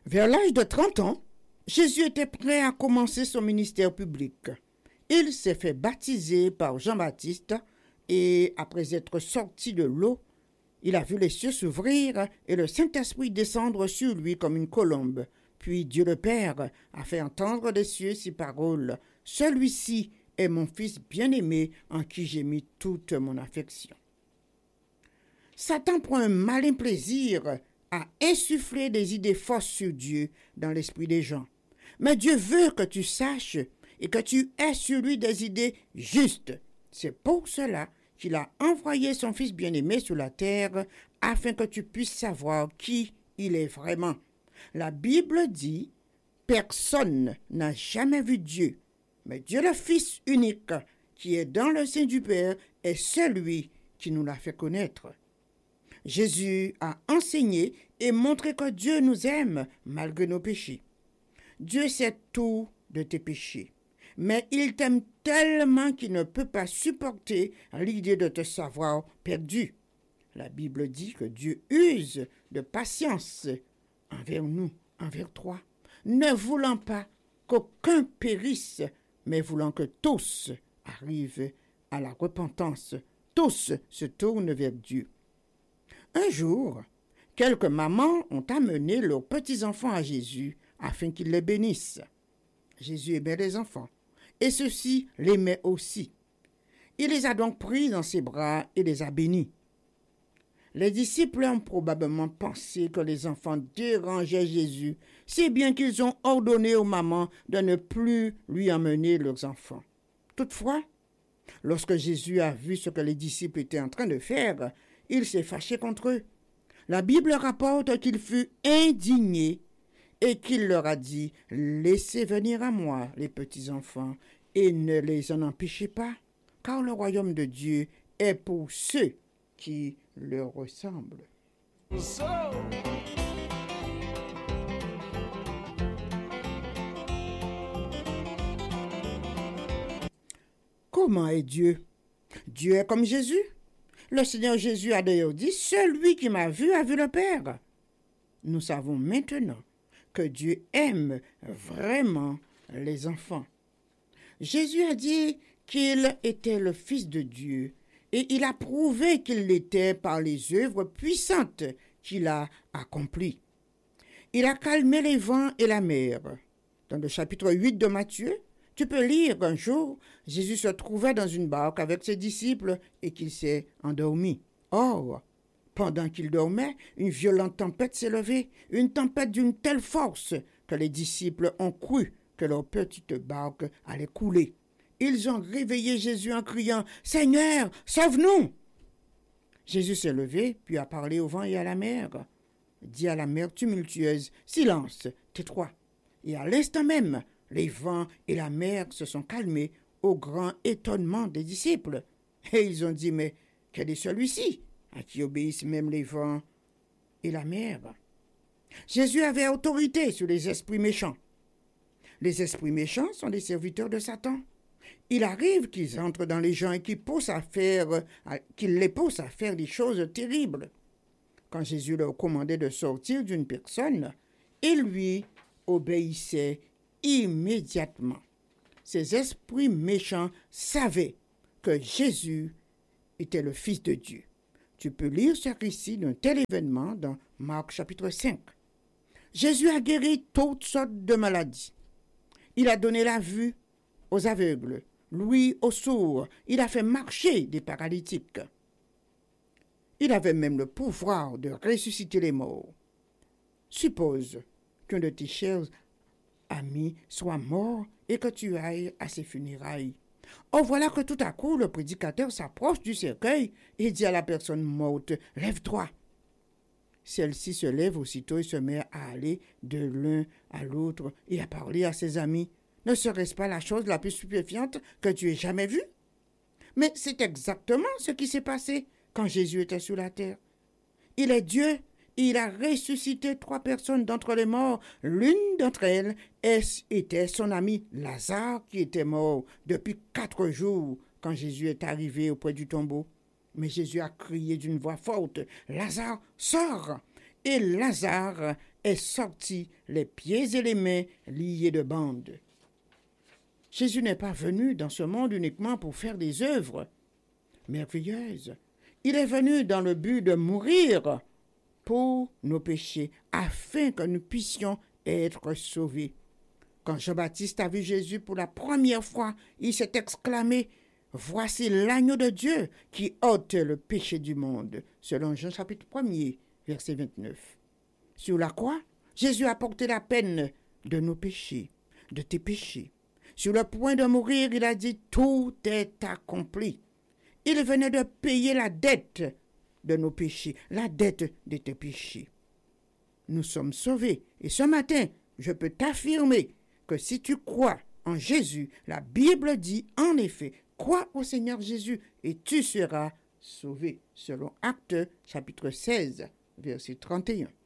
Vers l'âge de 30 ans, Jésus était prêt à commencer son ministère public. Il s'est fait baptiser par Jean-Baptiste et après être sorti de l'eau, il a vu les cieux s'ouvrir et le Saint-Esprit descendre sur lui comme une colombe. Puis Dieu le Père a fait entendre des cieux ces paroles. « Celui-ci est mon Fils bien-aimé en qui j'ai mis toute mon affection. » Satan prend un malin plaisir à insuffler des idées fausses sur Dieu dans l'esprit des gens. Mais Dieu veut que tu saches et que tu aies sur lui des idées justes. C'est pour cela qu'il a envoyé son Fils bien-aimé sur la terre afin que tu puisses savoir qui il est vraiment. La Bible dit « Personne n'a jamais vu Dieu, mais Dieu le Fils unique qui est dans le sein du Père est celui qui nous l'a fait connaître. » Jésus a enseigné et montré que Dieu nous aime malgré nos péchés. Dieu sait tout de tes péchés, mais il t'aime tellement qu'il ne peut pas supporter l'idée de te savoir perdu. La Bible dit que Dieu use de patience envers nous, envers toi, ne voulant pas qu'aucun périsse, mais voulant que tous arrivent à la repentance, tous se tournent vers Dieu. Un jour, quelques mamans ont amené leurs petits-enfants à Jésus afin qu'il les bénisse. Jésus aimait les enfants, et ceux-ci l'aimaient aussi. Il les a donc pris dans ses bras et les a bénis. Les disciples ont probablement pensé que les enfants dérangeaient Jésus, si bien qu'ils ont ordonné aux mamans de ne plus lui emmener leurs enfants. Toutefois, lorsque Jésus a vu ce que les disciples étaient en train de faire, il s'est fâché contre eux. La Bible rapporte qu'il fut indigné et qu'il leur a dit « Laissez venir à moi les petits-enfants et ne les en empêchez pas, car le royaume de Dieu est pour ceux qui leur ressemblent. » Comment est Dieu? Dieu est comme Jésus. Le Seigneur Jésus a d'ailleurs dit « Celui qui m'a vu a vu le Père ». Nous savons maintenant que Dieu aime vraiment les enfants. Jésus a dit qu'il était le Fils de Dieu et il a prouvé qu'il l'était par les œuvres puissantes qu'il a accomplies. Il a calmé les vents et la mer. Dans le chapitre 8 de Matthieu, tu peux lire qu'un jour, Jésus se trouvait dans une barque avec ses disciples et qu'il s'est endormi. Or, pendant qu'il dormait, une violente tempête s'est levée, une tempête d'une telle force que les disciples ont cru que leur petite barque allait couler. Ils ont réveillé Jésus en criant « Seigneur, sauve-nous !» Jésus s'est levé, puis a parlé au vent et à la mer. Dit à la mer tumultueuse « Silence, tais-toi !» Et à l'instant même, les vents et la mer se sont calmés au grand étonnement des disciples. Et ils ont dit « Mais quel est celui-ci à qui obéissent même les vents et la mer ?» Jésus avait autorité sur les esprits méchants. Les esprits méchants sont des serviteurs de Satan. Il arrive qu'ils entrent dans les gens et qu'ils les poussent à faire des choses terribles. Quand Jésus leur commandait de sortir d'une personne, ils lui obéissaient immédiatement. Ces esprits méchants savaient que Jésus était le Fils de Dieu. Tu peux lire ce récit d'un tel événement dans Marc chapitre 5. Jésus a guéri toutes sortes de maladies. Il a donné la vue aux aveugles, l'ouïe aux sourds. Il a fait marcher des paralytiques. Il avait même le pouvoir de ressusciter les morts. Suppose qu'un de tes chers amis soit mort et que tu ailles à ses funérailles. Oh, voilà que tout à coup, le prédicateur s'approche du cercueil et dit à la personne morte « Lève-toi !» Celle-ci se lève aussitôt et se met à aller de l'un à l'autre et à parler à ses amis. Ne serait-ce pas la chose la plus stupéfiante que tu aies jamais vue? Mais c'est exactement ce qui s'est passé quand Jésus était sur la terre. Il est Dieu et il a ressuscité 3 personnes d'entre les morts. L'une d'entre elles était son ami Lazare qui était mort depuis 4 jours quand Jésus est arrivé auprès du tombeau. Mais Jésus a crié d'une voix forte « Lazare, sors !» et Lazare est sorti les pieds et les mains liés de bandes. Jésus n'est pas venu dans ce monde uniquement pour faire des œuvres merveilleuses. Il est venu dans le but de mourir pour nos péchés, afin que nous puissions être sauvés. Quand Jean-Baptiste a vu Jésus pour la première fois, il s'est exclamé « Voici l'agneau de Dieu qui ôte le péché du monde », selon Jean chapitre 1er, verset 29. Sur la croix, Jésus a porté la peine de nos péchés, de tes péchés. Sur le point de mourir, il a dit « Tout est accompli ». Il venait de payer la dette de nos péchés, la dette de tes péchés. Nous sommes sauvés. Et ce matin, je peux t'affirmer que si tu crois en Jésus, la Bible dit en effet, crois au Seigneur Jésus et tu seras sauvé, selon Actes chapitre 16, verset 31.